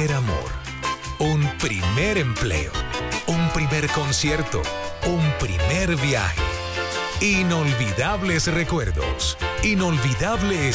primer amor, un primer empleo, un primer concierto, un primer viaje. Inolvidables recuerdos, inolvidables